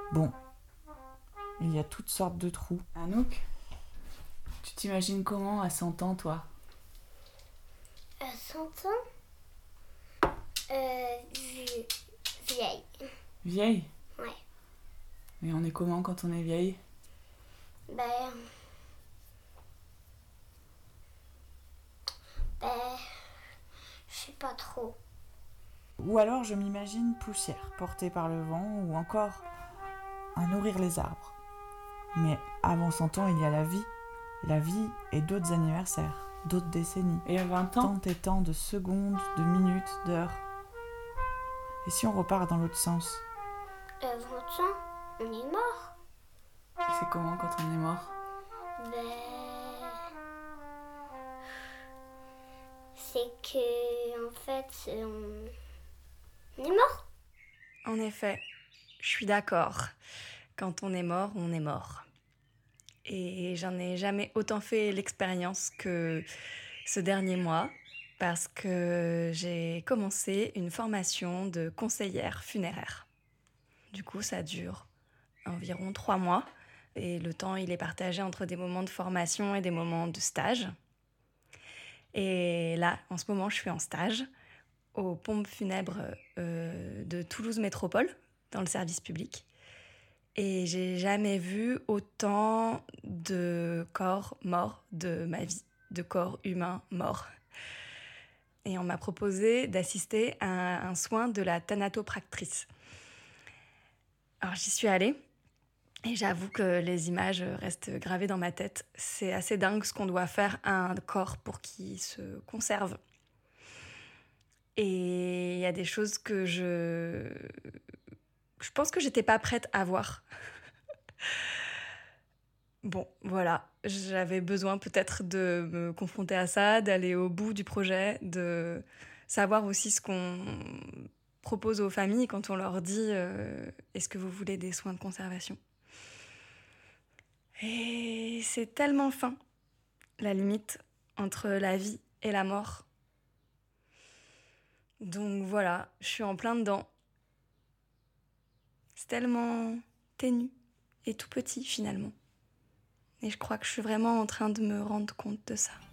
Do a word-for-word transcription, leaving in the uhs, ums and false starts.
Bon, il y a toutes sortes de trous. Anouk, tu t'imagines comment à cent ans, toi? À cent ans euh, vie- Vieille. Vieille? Ouais. Mais on est comment quand on est vieille? Ben. Ben. Je sais pas trop. Ou alors je m'imagine poussière, portée par le vent, ou encore à nourrir les arbres. Mais avant cent ans, il y a la vie. La vie et d'autres anniversaires, d'autres décennies. Et à vingt ans, tant et tant de secondes, de minutes, d'heures. Et si on repart dans l'autre sens? À vingt ans, on est mort. Et c'est comment quand on est mort? Ben. C'est que, en fait, on, on est mort. En effet, je suis d'accord. Quand on est mort, on est mort. Et j'en ai jamais autant fait l'expérience que ce dernier mois, parce que j'ai commencé une formation de conseillère funéraire. Du coup, ça dure environ trois mois. Et le temps, il est partagé entre des moments de formation et des moments de stage. Et là, en ce moment, je suis en stage aux pompes funèbres euh, de Toulouse Métropole, dans le service public. Et j'ai jamais vu autant de corps morts de ma vie, de corps humains morts. Et on m'a proposé d'assister à un soin de la thanatopractrice. Alors j'y suis allée, et j'avoue que les images restent gravées dans ma tête. C'est assez dingue ce qu'on doit faire à un corps pour qu'il se conserve. Et il y a des choses que je... Je pense que j'étais pas prête à voir. Bon, voilà, j'avais besoin peut-être de me confronter à ça, d'aller au bout du projet, de savoir aussi ce qu'on propose aux familles quand on leur dit euh, « Est-ce que vous voulez des soins de conservation ?» Et c'est tellement fin, la limite entre la vie et la mort. Donc voilà, je suis en plein dedans. C'est tellement ténu et tout petit finalement. Et je crois que je suis vraiment en train de me rendre compte de ça.